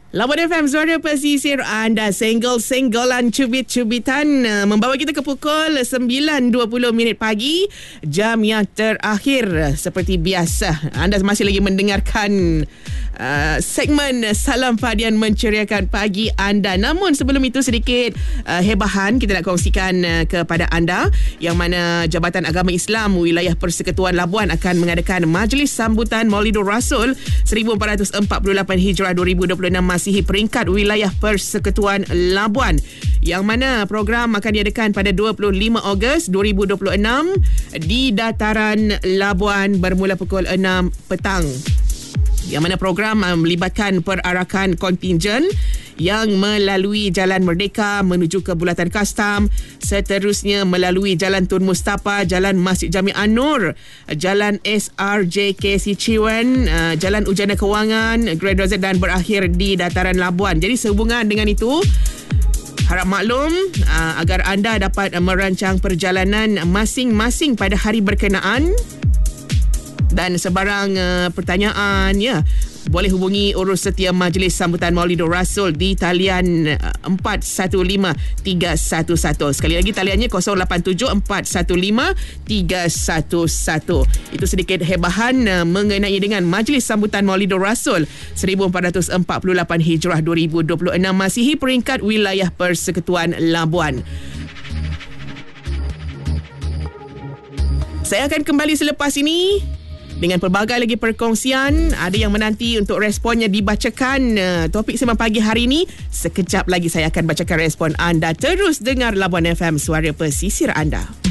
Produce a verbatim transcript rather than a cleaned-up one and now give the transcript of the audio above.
Labuan F M, suara pesisir anda. Senggol-senggolan cubit-cubitan uh, membawa kita ke pukul sembilan dua puluh minit pagi, jam yang terakhir. Seperti biasa, anda masih lagi mendengarkan uh, segmen Salam Fadian menceriakan pagi anda. Namun sebelum itu sedikit uh, hebahan kita nak kongsikan uh, kepada anda, yang mana Jabatan Agama Islam Wilayah Persekutuan Labuan akan mengadakan Majlis Sambutan Maulidur Rasul seribu empat ratus empat puluh lapan Hijrah dua ribu dua puluh enam masihi peringkat Wilayah Persekutuan Labuan, yang mana program akan diadakan pada dua puluh lima Ogos dua ribu dua puluh enam di Dataran Labuan bermula pukul enam petang. Yang mana program melibatkan perarakan kontingen yang melalui Jalan Merdeka menuju ke Bulatan Kastam, seterusnya melalui Jalan Tun Mustapa, Jalan Masjid Jami An-Nur, Jalan S R J K C Ciwan, Jalan Ujana Kewangan, Grand Rozet, dan berakhir di Dataran Labuan. Jadi sehubungan dengan itu, harap maklum uh, agar anda dapat uh, merancang perjalanan masing-masing pada hari berkenaan. Dan sebarang uh, pertanyaan, ya, boleh hubungi urus setia Majlis Sambutan Maulidur Rasul di talian empat satu lima tiga satu satu. Sekali lagi taliannya kosong lapan tujuh empat satu lima tiga satu satu. Itu sedikit hebahan uh, mengenai dengan Majlis Sambutan Maulidur Rasul seribu empat ratus empat puluh lapan Hijrah dua ribu dua puluh enam masihi peringkat Wilayah Persekutuan Labuan. Saya akan kembali selepas ini dengan pelbagai lagi perkongsian. Ada yang menanti untuk responnya dibacakan. Uh, topik sembang pagi hari ini, sekejap lagi saya akan bacakan respon anda. Terus dengar Labuan F M, suara pesisir anda.